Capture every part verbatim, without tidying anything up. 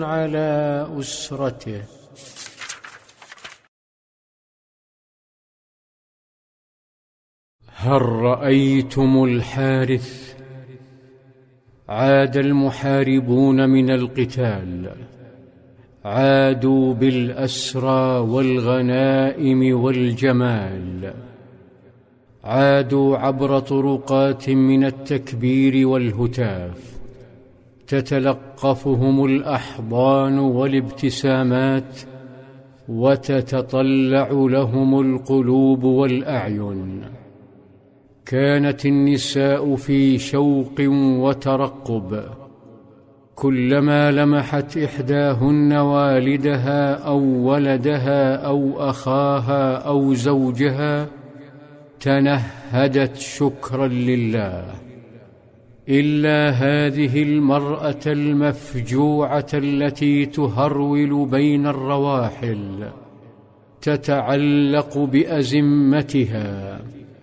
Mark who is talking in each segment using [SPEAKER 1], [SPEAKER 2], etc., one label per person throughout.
[SPEAKER 1] على أسرته. هل رأيتم الحارث؟ عاد المحاربون من القتال، عادوا بالأسرى والغنائم والجمال، عادوا عبر طرقات من التكبير والهتاف، تتلقفهم الأحضان والابتسامات، وتتطلع لهم القلوب والأعين. كانت النساء في شوق وترقب، كلما لمحت إحداهن والدها أو ولدها أو أخاها أو زوجها تنهدت شكرا لله، إلا هذه المرأة المفجوعة التي تهرول بين الرواحل، تتعلق بأزمتها،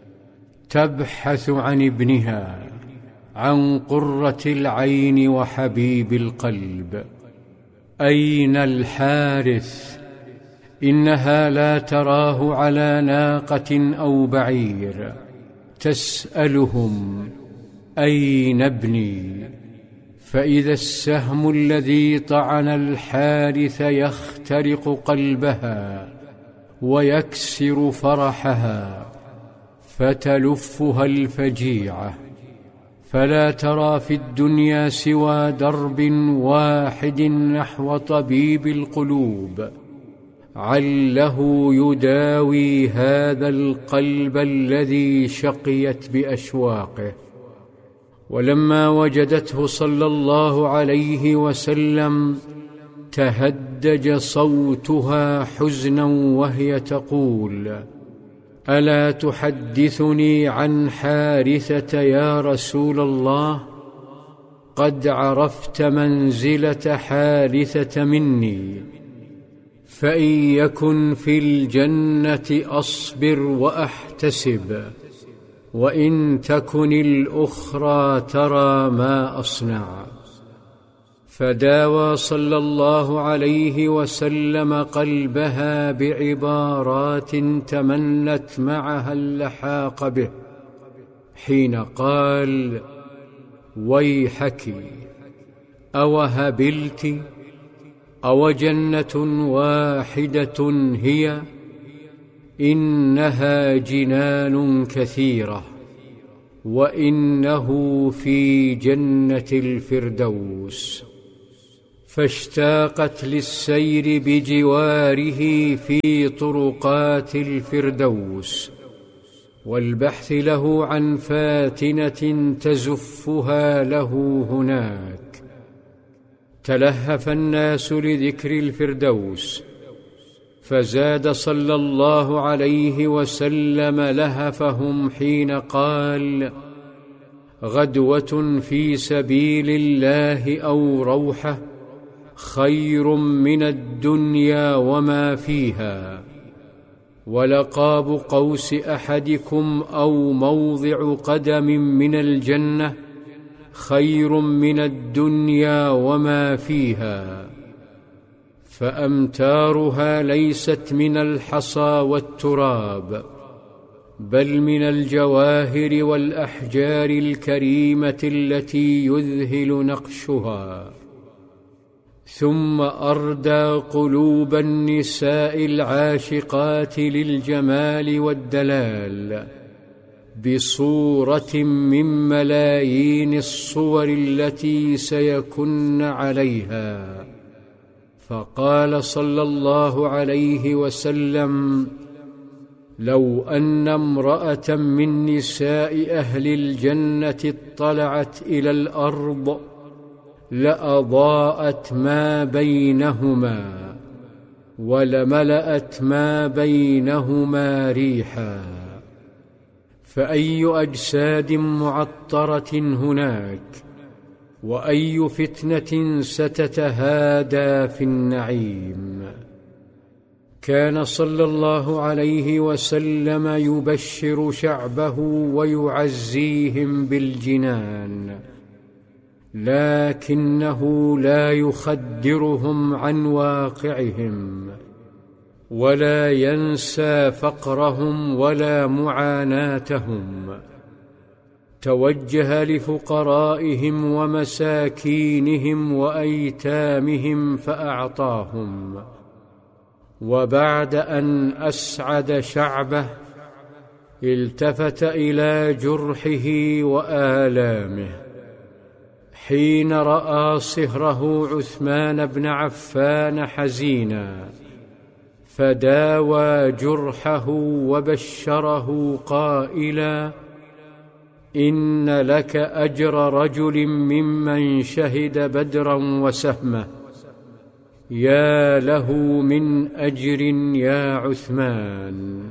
[SPEAKER 1] تبحث عن ابنها، عن قرة العين وحبيب القلب. أين الحارث؟ إنها لا تراه على ناقة أو بعير، تسألهم: أين ابني؟ فإذا السهم الذي طعن الحارث يخترق قلبها ويكسر فرحها، فتلفها الفجيعة، فلا ترى في الدنيا سوى درب واحد نحو طبيب القلوب، عله يداوي هذا القلب الذي شقيت بأشواقه. ولما وجدته صلى الله عليه وسلم تهدج صوتها حزنا وهي تقول: ألا تحدثني عن حارثة يا رسول الله؟ قد عرفت منزلة حارثة مني، فإن يكن في الجنة أصبر وأحتسب، وإن تكن الأخرى ترى ما أصنع. فداوى صلى الله عليه وسلم قلبها بعبارات تمنت معها اللحاق به، حين قال: ويحك، أوهبلت؟ أو جنة واحدة هي؟ إنها جنان كثيرة، وإنه في جنة الفردوس. فاشتاقت للسير بجواره في طرقات الفردوس، والبحث له عن فاتنة تزفها له هناك. تلهف الناس لذكر الفردوس، فزاد صلى الله عليه وسلم لهفهم حين قال: غدوة في سبيل الله أو روحة خير من الدنيا وما فيها، ولقاب قوس أحدكم أو موضع قدم من الجنة خير من الدنيا وما فيها. فأمتارها ليست من الحصى والتراب، بل من الجواهر والأحجار الكريمة التي يذهل نقشها. ثم أردى قلوب النساء العاشقات للجمال والدلال بصورة من ملايين الصور التي سيكن عليها. فقال صلى الله عليه وسلم: لو أن امرأة من نساء أهل الجنة اطلعت إلى الأرض لأضاءت ما بينهما ولملأت ما بينهما ريحا. فأي أجساد معطرة هناك، وأي فتنة ستتهادى في النعيم. كان صلى الله عليه وسلم يبشر شعبه ويعزيهم بالجنان، لكنه لا يخدرهم عن واقعهم، ولا ينسى فقرهم ولا معاناتهم. توجه لفقرائهم ومساكينهم وأيتامهم فأعطاهم. وبعد أن أسعد شعبه التفت إلى جرحه وآلامه حين رأى صهره عثمان بن عفان حزينا، فداوى جرحه وبشره قائلا: إن لك أجر رجل ممن شهد بدرا وسهمه، يا له من أجر يا عثمان.